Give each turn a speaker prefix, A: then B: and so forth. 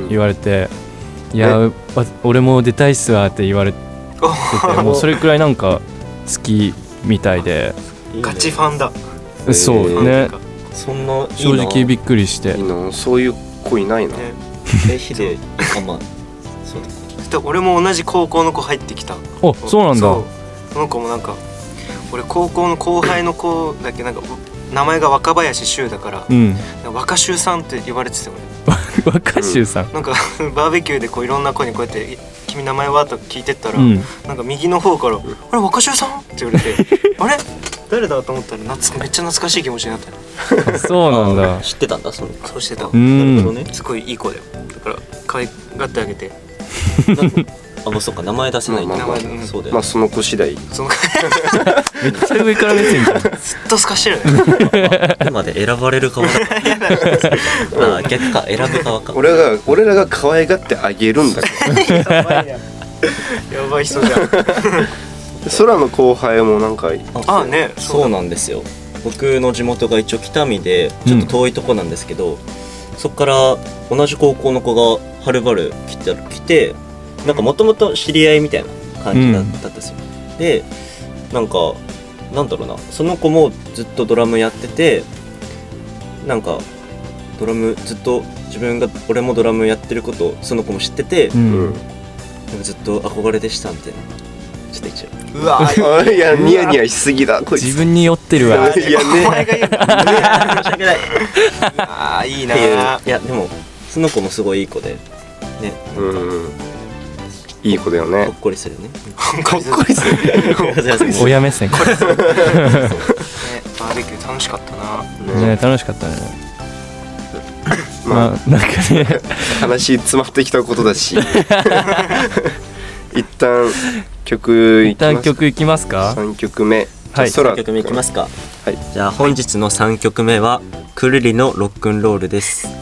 A: 言われて、いや俺も出たいっすわって言われてて、もうそれくらいなんか好きみたいで、
B: ガチファンだ。
A: そうね、
C: そんないいな。
A: 正直びっくりして。
D: いいな、そういう子いないな。
C: ヒデあ、まあそうだ。
B: 俺も同じ高校の子入ってきた。
A: お、そうなんだ。
B: その子もなんか俺高校の後輩の子だけなんか名前が若林修だから、若修さんって呼ばれてて俺。
A: 若修さん。
B: なんかバーベキューでこういろんな子にこうやって「君名前は?」と聞いてったら、なんか右の方から「あれ若修さん?」って言われて「あれ誰だ?」と思ったらめっちゃ懐かしい気持ちになったね。
A: そうなんだ。
C: 知ってたんだその。
B: そうしてた。
C: なるほどね。
B: すごいいい子だよ。だから可愛がってあげて。
C: あ、もうそうか、名前出せないんだ。そうだよ。
D: まあその子次第。
A: めっちゃ上から目線じゃん。
B: ずっとすかしてるね。
C: 今で選ばれる側だ。あ、逆か、選ぶ側か。
D: 俺らが可愛がってあげるんだから。
B: やばい人じゃん。
D: 空の後輩もなんか
B: あね、
C: そうなんですよ。僕の地元が一応北見でちょっと遠いとこなんですけど、そっから同じ高校の子がはるばる来て、なんかもともと知り合いみたいな感じだったんですよ。で、なんかなんだろうな、その子もずっとドラムやってて、なんかドラムずっと俺もドラムやってることをその子も知ってて、ずっと憧れでしたみたいな。ちょっと一応。
B: うわ
D: いや、ニヤニヤしすぎだこいつ。
A: 自分に酔ってるわ。
D: いやね。
B: お前が言う。申し訳ない。ああ、いいな。
C: いやでもその子もすごいいい子でね。
D: いい子だよね。
C: ほっこりするね。
D: ほっこりする。
A: 親目線。これ。
B: バーベキュー楽しかったな。
A: ね、楽しかったね。まあなんかね、
D: 話詰まってきたことだし。一旦曲いきますか。3曲目。
C: はい、3曲目いきますか。はい。じゃあ本日の3曲目はくるりのロックンロールです。